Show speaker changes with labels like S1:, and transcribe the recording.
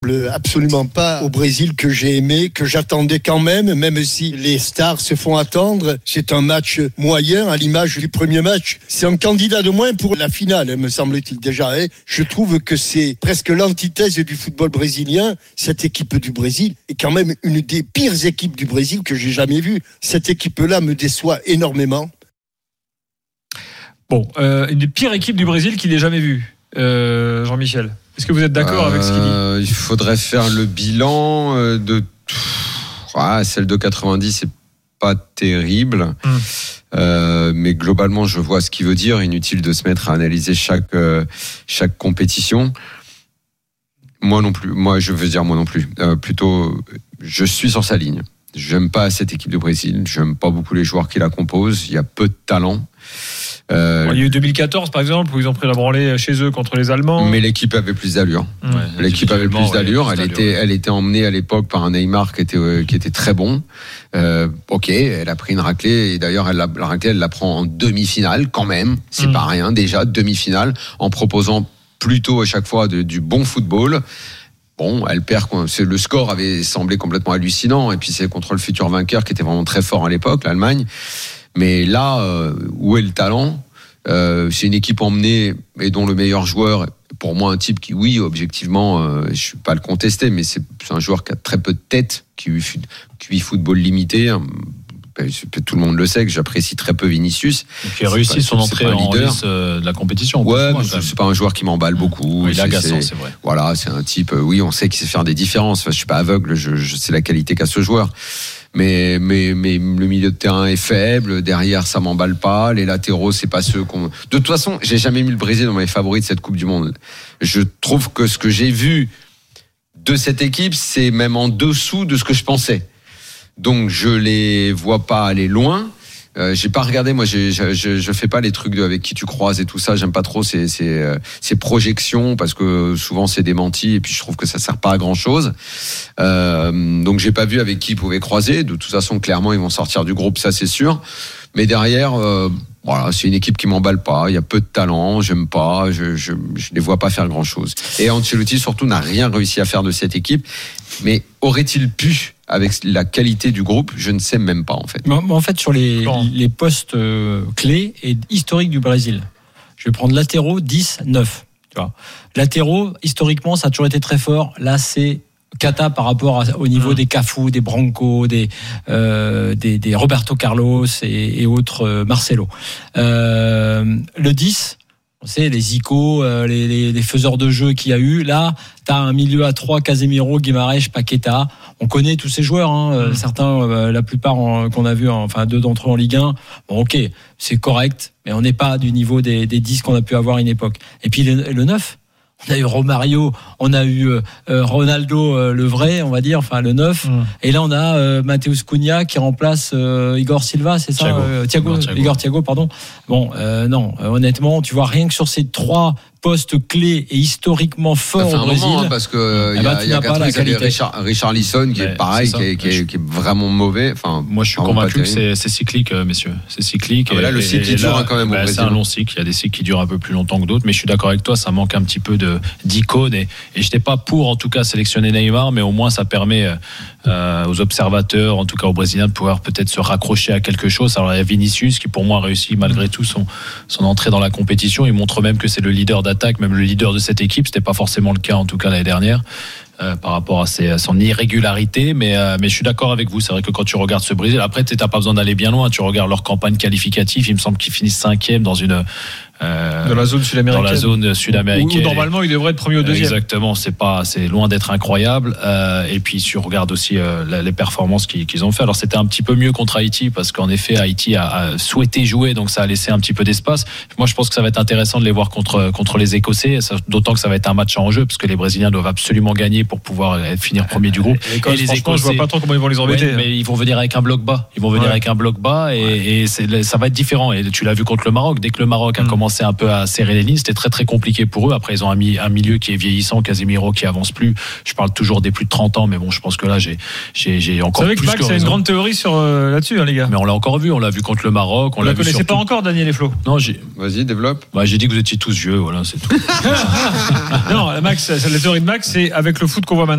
S1: Absolument pas au Brésil que j'ai aimé, que j'attendais quand même si les stars se font attendre. C'est un match moyen à l'image du premier match. C'est un candidat de moins pour la finale, me semble-t-il déjà. Je trouve que c'est presque l'antithèse du football brésilien. Cette équipe du Brésil est quand même une des pires équipes du Brésil que j'ai jamais vues. Cette équipe-là me déçoit énormément.
S2: Bon, une des pires équipes du Brésil qu'il n'ait jamais vue, Jean-Michel. Est-ce que vous êtes d'accord avec ce qu'il dit ?
S3: Il faudrait faire le bilan de celle de 90, c'est pas terrible. Mais globalement, je vois ce qu'il veut dire. Inutile de se mettre à analyser chaque compétition. Moi non plus. Plutôt, je suis sur sa ligne. J'aime pas cette équipe de Brésil. J'aime pas beaucoup les joueurs qui la composent. Il y a peu de talent.
S2: Il y a eu 2014 par exemple où ils ont pris la branlée chez eux contre les Allemands.
S3: Mais l'équipe avait plus d'allure. Elle était emmenée à l'époque par un Neymar qui était très bon. Elle a pris une raclée et d'ailleurs la raclée elle la prend en demi-finale quand même. C'est pas rien déjà, demi-finale, en proposant plutôt à chaque fois du bon football. Bon, elle perd. Le score avait semblé complètement hallucinant et puis c'est contre le futur vainqueur qui était vraiment très fort à l'époque, l'Allemagne. Mais là, où est le talent ? C'est une équipe emmenée et dont le meilleur joueur, pour moi, un type qui, oui, objectivement, je ne vais pas le contester, mais c'est un joueur qui a très peu de tête, qui vit football limité. Tout le monde le sait que j'apprécie très peu Vinicius.
S4: Qui a réussi son entrée en lice de la compétition.
S3: Ouais, mais c'est pas un joueur qui m'emballe beaucoup.
S4: Il est agaçant, c'est vrai.
S3: Voilà, c'est un type. Oui, on sait qu'il sait faire des différences. Enfin, je suis pas aveugle. Je sais la qualité qu'a ce joueur. Mais le milieu de terrain est faible, derrière ça m'emballe pas, les latéraux c'est pas ceux qu'on... De toute façon, j'ai jamais mis le Brésil dans mes favoris de cette Coupe du Monde. Je trouve que ce que j'ai vu de cette équipe, c'est même en dessous de ce que je pensais. Donc je les vois pas aller loin. J'ai pas regardé, moi je fais pas les trucs avec qui tu croises et tout ça, j'aime pas trop ces projections parce que souvent c'est démenti et puis je trouve que ça sert pas à grand chose. Donc j'ai pas vu avec qui ils pouvaient croiser. De toute façon clairement ils vont sortir du groupe, ça c'est sûr. Mais derrière c'est une équipe qui m'emballe pas, il y a peu de talent, j'aime pas, je les vois pas faire grand chose. Et Ancelotti surtout n'a rien réussi à faire de cette équipe. Mais aurait-il pu avec la qualité du groupe, je ne sais même pas en fait.
S5: Mais en fait, sur les postes clés et historiques du Brésil, je vais prendre latéraux 10, 9. Tu vois. Latéraux, historiquement, ça a toujours été très fort. Là, c'est cata par rapport au niveau des Cafu, des Branco, des Roberto Carlos et autres Marcelo. Le 10, on sait, les Zico, les faiseurs de jeu qu'il y a eu. Là, t'as un milieu à 3, Casemiro, Guimarães, Paqueta. On connaît tous ces joueurs, certains, la plupart qu'on a vu, deux d'entre eux en Ligue 1. Bon, ok, c'est correct, mais on n'est pas du niveau des 10 qu'on a pu avoir à une époque. Et puis le 9, on a eu Romario, on a eu Ronaldo, le vrai, on va dire, le 9. Et là, on a Mateus Cunha qui remplace Igor Silva, c'est ça, Igor Thiago, pardon. Bon, non, honnêtement, tu vois, rien que sur ces 3 postes clés et historiquement forts au Brésil.
S3: Moment, parce que il y a 4 ans, il y avait Richarlison qui est pareil, qui est vraiment mauvais.
S4: Moi, je suis convaincu que c'est cyclique, messieurs. C'est cyclique.
S3: Là, le cycle dure quand même au Brésil.
S4: C'est un long cycle. Il y a des cycles qui durent un peu plus longtemps que d'autres. Mais je suis d'accord avec toi, ça manque un petit peu d'icône. Et je n'étais pas pour, en tout cas, sélectionner Neymar, mais au moins, ça permet aux observateurs, en tout cas aux Brésiliens, de pouvoir peut-être se raccrocher à quelque chose. Alors, il y a Vinicius qui, pour moi, a réussi malgré tout son entrée dans la compétition. Il montre même que c'est le leader d'attaque, même le leader de cette équipe. C'était pas forcément le cas en tout cas l'année dernière par rapport à son irrégularité, mais je suis d'accord avec vous. C'est vrai que quand tu regardes ce Brésil, après t'as pas besoin d'aller bien loin, tu regardes leur campagne qualificative, il me semble qu'ils finissent 5e dans une
S2: dans la zone sud-américaine.
S4: Dans la zone sud-américaine.
S2: Où normalement il devrait être premier ou deuxième.
S4: Exactement, c'est loin d'être incroyable. Et puis tu regardes aussi les performances qu'ils ont fait. Alors c'était un petit peu mieux contre Haïti parce qu'en effet Haïti a souhaité jouer, donc ça a laissé un petit peu d'espace. Moi je pense que ça va être intéressant de les voir contre les Écossais, d'autant que ça va être un match en jeu parce que les Brésiliens doivent absolument gagner pour pouvoir finir premier du groupe.
S2: Et les Écossais, je vois pas trop comment ils vont les embêter.
S4: Ouais, mais ils vont venir avec un bloc bas. Et ça va être différent. Et tu l'as vu contre le Maroc. Dès que le Maroc a commencé commençaient un peu à serrer les lignes. C'était très très compliqué pour eux. Après, ils ont un milieu qui est vieillissant, Casemiro qui avance plus. Je parle toujours des plus de 30 ans, mais bon, je pense que là, j'ai encore plus que raison.
S2: Vous savez que Max a une grande théorie là-dessus, hein, les gars.
S4: Mais on l'a encore vu. On l'a vu contre le Maroc.
S2: Vous ne la connaissez pas encore, Daniel et Flo?
S4: Non,
S3: Vas-y, développe.
S4: J'ai dit que vous étiez tous vieux, voilà, c'est tout.
S2: Non, Max, la théorie de Max, c'est avec le foot qu'on voit maintenant.